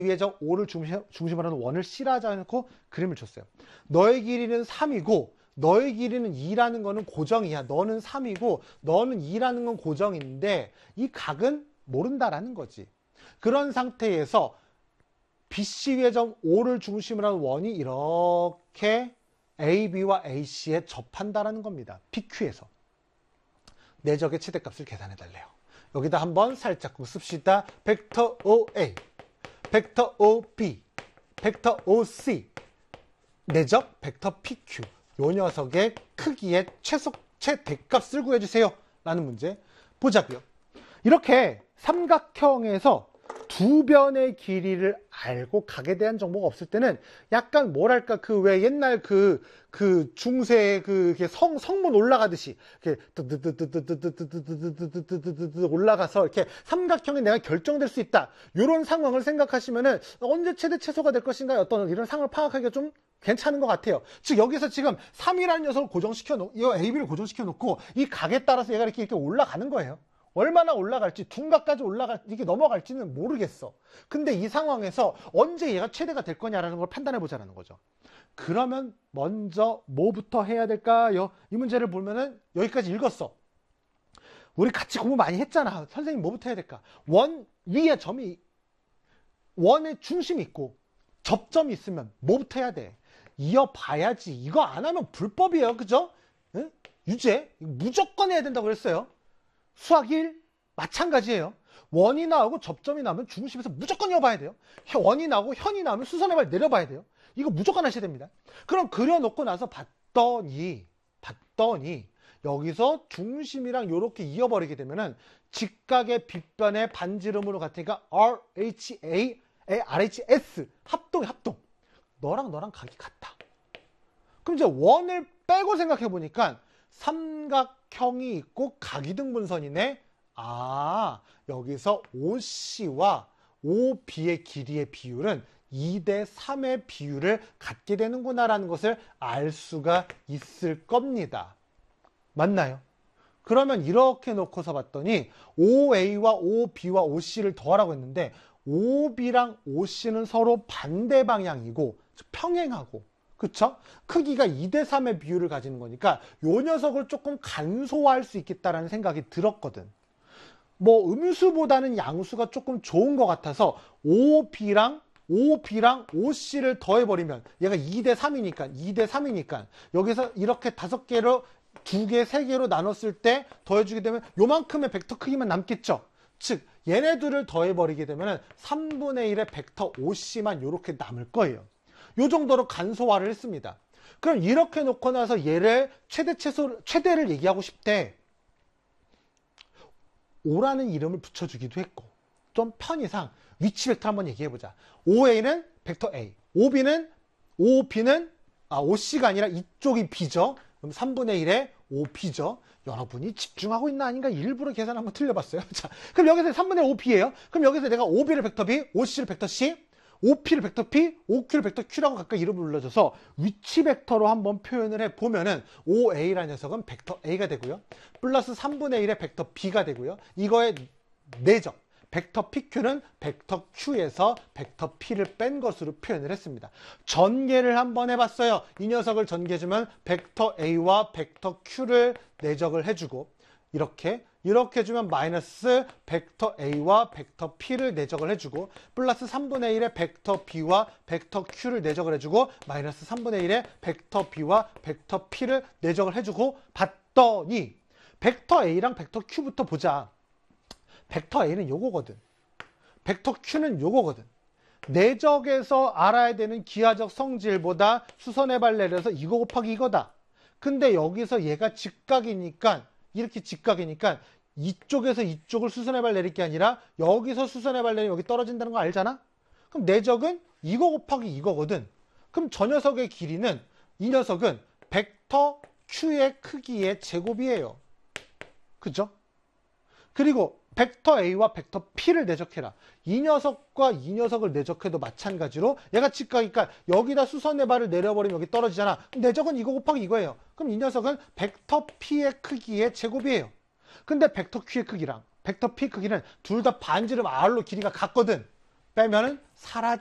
위에적 O를 중심으로 하는 원을 C라지 않고 그림을 줬어요. 너의 길이는 3이고 너의 길이는 2라는 거는 고정이야. 너는 3이고 너는 2라는 건 고정인데 이 각은 모른다라는 거지. 그런 상태에서 BC 위의 점 O를 중심으로 하는 원이 이렇게 AB와 AC에 접한다라는 겁니다. PQ에서. 내적의 최대값을 계산해 달래요. 여기다 한번 살짝 씁시다. 벡터 OA, 벡터 OB, 벡터 OC, 내적 벡터 PQ. 요 녀석의 크기의 최대값을 구해주세요. 라는 문제 보자고요. 이렇게 삼각형에서 두 변의 길이를 알고 각에 대한 정보가 없을 때는 약간 뭐랄까 그 왜 옛날 그 중세 성문 올라가듯이 이렇게 올라가서 이렇게 삼각형이 내가 결정될 수 있다. 이런 상황을 생각하시면은 언제 최대 최소가 될 것인가 어떤 이런 상황을 파악하기가 좀 괜찮은 것 같아요. 즉 여기서 지금 3이라는 녀석을 고정시켜 놓고 이 AB를 고정시켜 놓고 이 각에 따라서 얘가 이렇게 올라가는 거예요. 얼마나 올라갈지 둔각까지 이렇게 넘어갈지는 모르겠어. 근데 이 상황에서 언제 얘가 최대가 될 거냐라는 걸 판단해 보자는 거죠. 그러면 먼저 뭐부터 해야 될까요? 이 문제를 보면은 여기까지 읽었어. 우리 같이 공부 많이 했잖아. 선생님 뭐부터 해야 될까? 원 위에 점이 원의 중심이 있고 접점이 있으면 뭐부터 해야 돼? 이어봐야지. 이거 안 하면 불법이에요. 그죠? 응? 유죄. 무조건 해야 된다고 그랬어요. 수학 1 마찬가지예요. 원이 나오고 접점이 나오면 중심에서 무조건 이어봐야 돼요. 원이 나오고 현이 나오면 수선의 발 내려봐야 돼요. 이거 무조건 하셔야 됩니다. 그럼 그려놓고 나서 봤더니 여기서 중심이랑 이렇게 이어버리게 되면은 직각의 빗변의 반지름으로 같으니까 RHS 합동. 너랑 각이 같다. 그럼 이제 원을 빼고 생각해 보니까 삼각형이 있고 각이등분선이네. 아, 여기서 OC와 OB의 길이의 비율은 2대 3의 비율을 갖게 되는구나라는 것을 알 수가 있을 겁니다. 맞나요? 그러면 이렇게 놓고서 봤더니 OA와 OB와 OC를 더하라고 했는데 OB랑 OC는 서로 반대 방향이고 평행하고 그쵸? 크기가 2대 3의 비율을 가지는 거니까 요 녀석을 조금 간소화할 수 있겠다라는 생각이 들었거든. 뭐 음수보다는 양수가 조금 좋은 것 같아서 OB랑 OC를 더해버리면 얘가 2대 3이니까 여기서 이렇게 5개로 2개, 3개로 나눴을 때 더해주게 되면 요만큼의 벡터 크기만 남겠죠. 즉 얘네들을 더해버리게 되면 3분의 1의 벡터 OC만 이렇게 남을 거예요. 요 정도로 간소화를 했습니다. 그럼 이렇게 놓고 나서 얘를 최대를 얘기하고 싶대. 5라는 이름을 붙여주기도 했고 좀 편의상 위치 벡터 한번 얘기해보자. OA는 벡터 A, OC가 아니라 이쪽이 B죠. 그럼 3분의 1의 OP죠. 여러분이 집중하고 있나 아닌가 일부러 계산 한번 틀려봤어요. 자, 그럼 여기서 3분의 5P예요. 그럼 여기서 내가 OB를 벡터 B, OC를 벡터 C, OP를 벡터 P, OQ를 벡터 Q라고 각각 이름을 불러줘서 위치 벡터로 한번 표현을 해보면은 OA라는 녀석은 벡터 A가 되고요. 플러스 3분의 1의 벡터 B가 되고요. 이거의 내적 벡터 PQ는 벡터 Q에서 벡터 P를 뺀 것으로 표현을 했습니다. 전개를 한번 해봤어요. 이 녀석을 전개해주면 벡터 A와 벡터 Q를 내적을 해주고 이렇게 주면 마이너스 벡터 A와 벡터 P를 내적을 해주고 플러스 3분의 1의 벡터 B와 벡터 Q를 내적을 해주고 마이너스 3분의 1의 벡터 B와 벡터 P를 내적을 해주고 봤더니 벡터 A랑 벡터 Q부터 보자. 벡터 A는 요거거든. 벡터 Q는 요거거든. 내적에서 알아야 되는 기하적 성질보다 수선의 발 내려서 이거 곱하기 이거다. 근데 여기서 얘가 직각이니까 이렇게 직각이니까 이쪽에서 이쪽을 수선의 발 내릴 게 아니라 여기서 수선의 발 내리면 여기 떨어진다는 거 알잖아? 그럼 내적은 이거 곱하기 이거거든. 그럼 저 녀석의 길이는 이 녀석은 벡터 Q의 크기의 제곱이에요. 그죠? 그리고 벡터 A와 벡터 P를 내적해라. 이 녀석과 이 녀석을 내적해도 마찬가지로 얘가 직각이니까 여기다 수선의 발을 내려버리면 여기 떨어지잖아. 그럼 내적은 이거 곱하기 이거예요. 그럼 이 녀석은 벡터 P의 크기의 제곱이에요. 근데 벡터 Q의 크기랑 벡터 P 크기는 둘 다 반지름 R로 길이가 같거든. 빼면은 사라져.